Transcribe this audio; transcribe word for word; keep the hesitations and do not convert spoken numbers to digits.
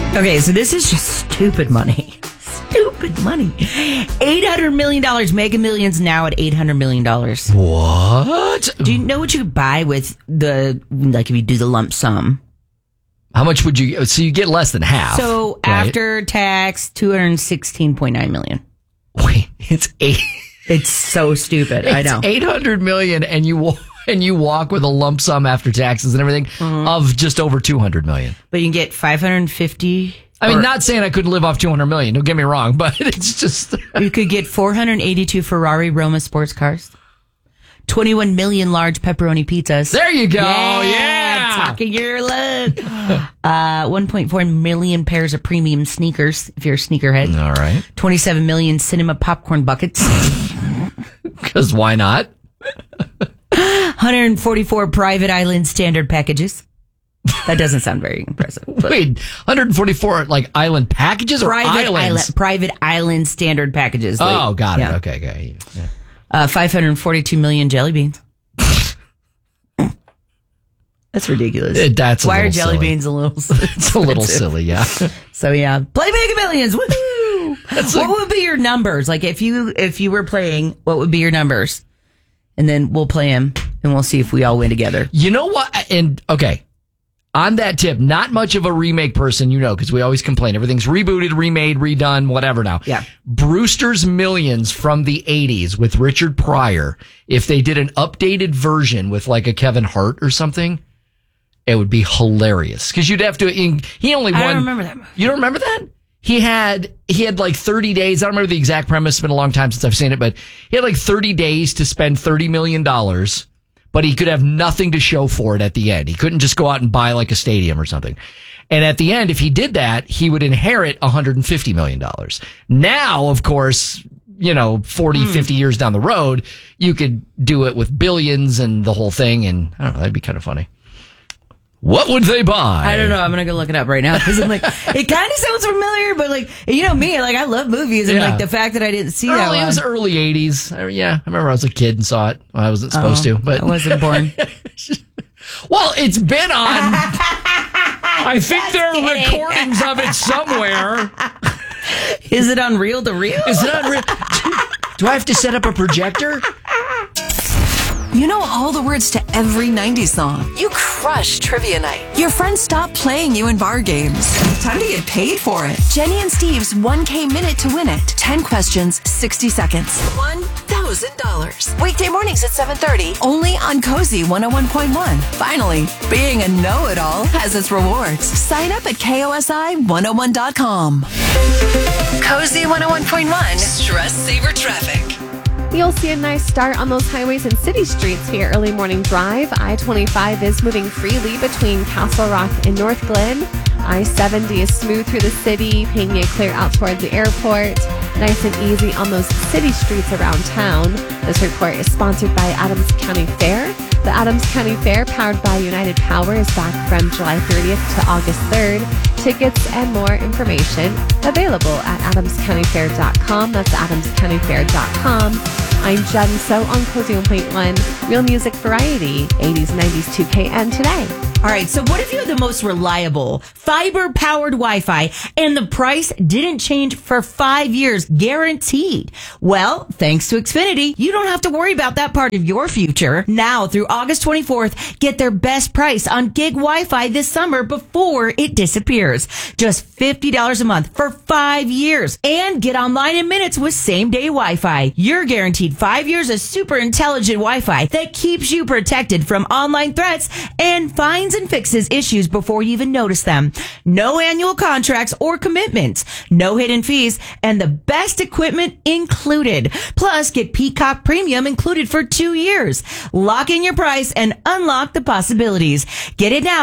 Okay, so this is just stupid money. Stupid money. eight hundred million dollars. Mega Millions now at eight hundred million dollars. What? Do you know what you could buy with the, like if you do the lump sum? How much would you, so you get less than half. So right? after tax, two hundred sixteen point nine million. Wait, it's eight. It's so stupid. It's I know. eight hundred million and you and you walk with a lump sum after taxes and everything mm-hmm. of just over two hundred million. But you can get five hundred fifty. I mean, not saying I couldn't live off two hundred million. Don't get me wrong, but it's just. You could get four hundred eighty-two Ferrari Roma sports cars, twenty-one million large pepperoni pizzas. There you go. Yeah. yeah. Talking your luck. Uh, one point four million pairs of premium sneakers, if you're a sneakerhead. All right. twenty-seven million cinema popcorn buckets. Because why not? one hundred forty-four private island standard packages. That doesn't sound very impressive. Wait, one hundred forty-four like island packages or private islands? Island, private island standard packages. Like, oh, got it. Yeah. Okay, okay. Yeah. Uh, five hundred forty-two million jelly beans. That's ridiculous. It, that's Why are jelly silly. beans a little? It's a little silly, yeah. So yeah, play Mega Millions. Woohoo! What like, would be your numbers? Like if you if you were playing, what would be your numbers? And then we'll play them, and we'll see if we all win together. You know what? And okay. On that tip, not much of a remake person, you know, because we always complain. Everything's rebooted, remade, redone, whatever now. Yeah. Brewster's Millions from the eighties with Richard Pryor, if they did an updated version with like a Kevin Hart or something, it would be hilarious. Because you'd have to, he only won. I don't remember that movie. You don't remember that? He had, he had like thirty days. I don't remember the exact premise. It's been a long time since I've seen it, but he had like thirty days to spend thirty million dollars. But he could have nothing to show for it at the end. He couldn't just go out and buy like a stadium or something. And at the end, if he did that, he would inherit one hundred fifty million dollars. Now, of course, you know, forty, mm. fifty years down the road, you could do it with billions and the whole thing. And I don't know, that'd be kind of funny. What would they buy? I don't know. I'm going to go look it up right now because I'm like, it kind of sounds familiar, but like, you know me, like I love movies and yeah. like the fact that I didn't see early, that one. It was early eighties. I, yeah. I remember I was a kid and saw it. Well, I wasn't supposed oh, to, but I wasn't born. Well, it's been on. I think Just there are kidding. recordings of it somewhere. Is it on reel to reel? Is it on reel? Do I have to set up a projector? You know all the words to every nineties song. You crush trivia night. Your friends stop playing you in bar games. Time to get paid for it. Jenny and Steve's one K minute to win it. ten questions, sixty seconds. one thousand dollars. Weekday mornings at seven thirty. Only on Cozy one oh one point one. Finally, being a know-it-all has its rewards. Sign up at K O S I one oh one dot com. Cozy one oh one point one. Stress Saver Traffic. You'll see a nice start on those highways and city streets for your early morning drive. I twenty-five is moving freely between Castle Rock and North Glen. I seventy is smooth through the city, paying you clear out towards the airport. Nice and easy on those city streets around town. This report is sponsored by Adams County Fair. The Adams County Fair, powered by United Power, is back from July thirtieth to August third. Tickets and more information available at adams county fair dot com. That's adams county fair dot com. I'm Jen So on Cozy one point one, real music variety, eighties, nineties, two K N today. All right, so what if you had the most reliable fiber-powered Wi-Fi and the price didn't change for five years, guaranteed? Well, thanks to Xfinity, you don't have to worry about that part of your future. Now, through August twenty-fourth, get their best price on gig Wi-Fi this summer before it disappears. Just fifty dollars a month for five years. And get online in minutes with same-day Wi-Fi. You're guaranteed five years of super intelligent Wi-Fi that keeps you protected from online threats and finds and fixes issues before you even notice them. No annual contracts or commitments. No hidden fees. And the best equipment included. Plus, get Peacock Premium included for two years. Lock in your price and unlock the possibilities. Get it now